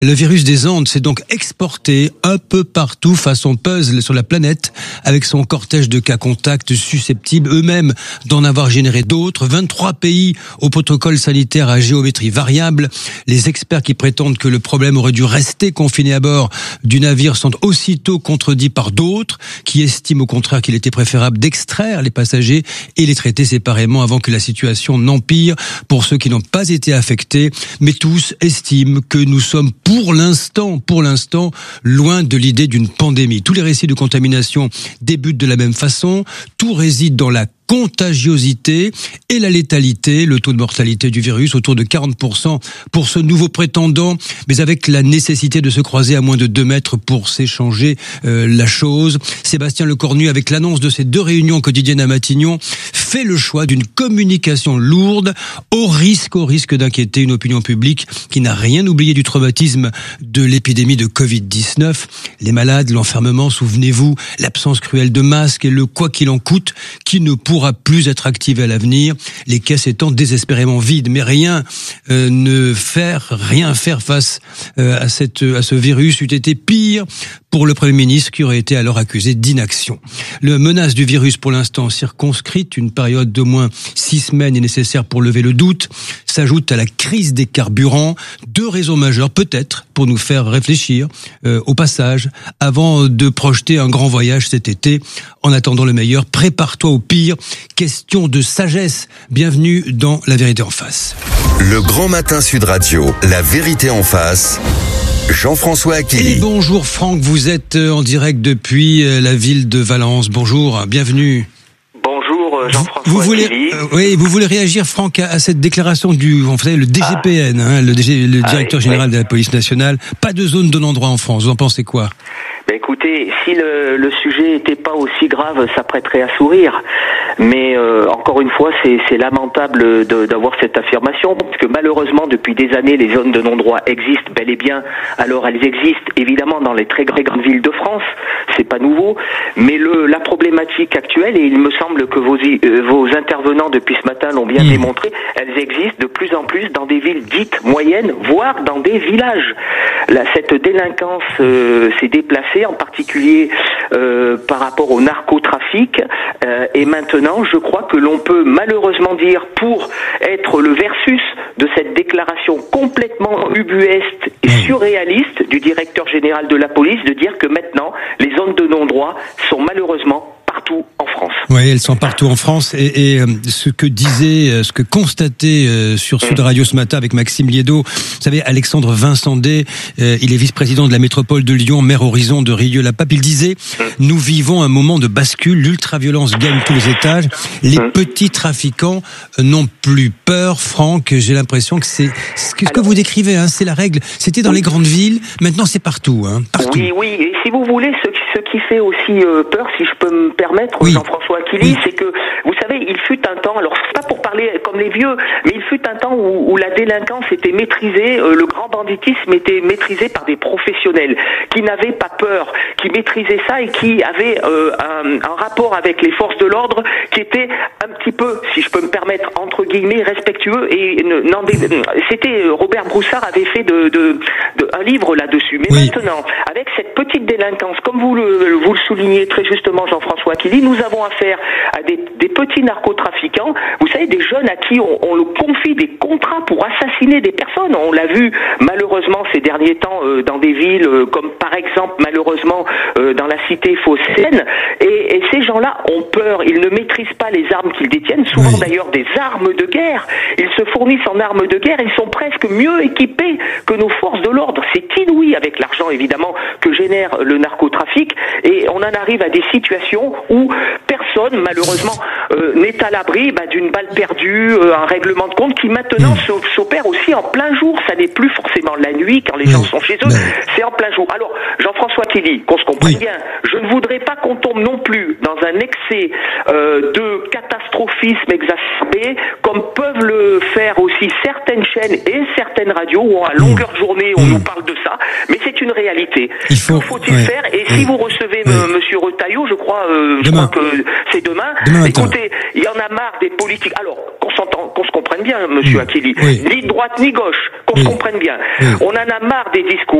Le virus des Andes s'est donc exporté un peu partout façon puzzle sur la planète avec son cortège de cas contacts susceptibles eux-mêmes d'en avoir généré d'autres. 23 pays au protocole sanitaire à géométrie variable. Les experts qui prétendent que le problème aurait dû rester confiné à bord du navire sont aussitôt contredits par d'autres qui estiment au contraire qu'il était préférable d'extraire les passagers et les traiter séparément avant que la situation n'empire pour ceux qui n'ont pas été affectés. Mais tous estiment que nous sommes pour l'instant, loin de l'idée d'une pandémie. Tous les récits de contamination débutent de la même façon. Tout réside dans la contagiosité et la létalité, le taux de mortalité du virus autour de 40% pour ce nouveau prétendant, mais avec la nécessité de se croiser à moins de 2 mètres pour s'échanger la chose. Sébastien Lecornu, avec l'annonce de ces 2 réunions quotidiennes à Matignon, fait le choix d'une communication lourde au risque d'inquiéter une opinion publique qui n'a rien oublié du traumatisme de l'épidémie de Covid-19. Les malades, l'enfermement, souvenez-vous, l'absence cruelle de masques et le quoi qu'il en coûte qui ne pourra plus être activé à l'avenir, les caisses étant désespérément vides, mais rien faire face à ce virus eût été pire pour le Premier ministre qui aurait été alors accusé d'inaction. La menace du virus pour l'instant circonscrite, une période d'au moins 6 semaines est nécessaire pour lever le doute, s'ajoute à la crise des carburants, 2 raisons majeures peut-être pour nous faire réfléchir au passage avant de projeter un grand voyage cet été. En attendant le meilleur, prépare-toi au pire. Question de sagesse. Bienvenue dans La Vérité en face. Le Grand Matin Sud Radio, La Vérité en face. Jean-François Akili. Et bonjour Franck, vous êtes en direct depuis la ville de Valence. Bonjour, bienvenue. Bonjour Jean-François Akili. Vous voulez réagir Franck à cette déclaration le DGPN, le directeur général de la police nationale. Pas de zone de non-droit en France, vous en pensez quoi ? Écoutez, si le sujet n'était pas aussi grave, ça prêterait à sourire. Mais encore une fois, c'est lamentable d'avoir cette affirmation, parce que malheureusement, depuis des années, les zones de non-droit existent bel et bien. Alors elles existent évidemment dans les très grandes villes de France, c'est pas nouveau. Mais la problématique actuelle, et il me semble que vos intervenants depuis ce matin l'ont bien démontré, elles existent de plus en plus dans des villes dites moyennes, voire dans des villages. Cette délinquance s'est déplacée, en particulier par rapport au narcotrafic, et maintenant je crois que l'on peut malheureusement dire, pour être le versus de cette déclaration complètement ubuesque et surréaliste du directeur général de la police, de dire que maintenant les zones de non-droit sont malheureusement partout en France. Oui, elles sont partout en France et ce que constatait sur Sud Radio ce matin avec Maxime Liédo, vous savez, Alexandre Vincendé, il est vice-président de la métropole de Lyon, maire horizon de Rieux-la-Pape, il disait « Nous vivons un moment de bascule, l'ultraviolence gagne tous les étages, les petits trafiquants n'ont plus peur. » Franck, j'ai l'impression que c'est ce que vous décrivez, c'est la règle. C'était dans les grandes villes, maintenant c'est partout. Partout. Oui, et si vous voulez, ce qui fait aussi peur, si je peux me permettre, Jean-François Akili, c'est que, vous savez, il fut un temps, alors c'est pas pour parler comme les vieux, mais il fut un temps où la délinquance était maîtrisée, le grand banditisme était maîtrisé par des professionnels qui n'avaient pas peur, qui maîtrisaient ça et qui avaient un rapport avec les forces de l'ordre qui était un petit peu, si je peux me permettre, entre guillemets, respectueux. Et c'était Robert Broussard avait fait un livre là-dessus. Mais maintenant, avec cette petite délinquance, comme vous le soulignez très justement, Jean-François Akili, nous avons affaire à des petits narcotrafiquants, vous savez, des jeunes à qui on le confie des contrats pour assassiner des personnes. On l'a vu malheureusement ces derniers temps dans des villes comme par exemple malheureusement dans la cité phocéenne, et ces gens-là ont peur, ils ne maîtrisent pas les armes qu'ils détiennent, souvent d'ailleurs des armes de guerre. Ils se fournissent en armes de guerre, ils sont presque mieux équipés que nos forces de l'ordre. C'est inouï avec l'argent évidemment que génère le narcotrafic, et on en arrive à des situations où personne malheureusement n'est à l'abri d'une balle perdue, un règlement de compte qui maintenant s'opère aussi en plein jour. Ça n'est plus forcément la nuit quand les gens sont chez eux, c'est en plein jour. Alors Jean-François Akili, qu'on se comprenne bien, je ne voudrais pas qu'on tombe non plus dans un excès de catastrophisme exacerbé comme peuvent le faire aussi certaines chaînes et certaines radios où à longueur de journée on nous parle de ça, mais c'est c'est une réalité. Que faut-il faire? Et si vous recevez Monsieur Retailleau, je crois que c'est demain. Écoutez, il y en a marre des politiques. Alors, qu'on se comprenne bien, Monsieur Achili. Ni de droite ni gauche, qu'on se comprenne bien. On en a marre des discours.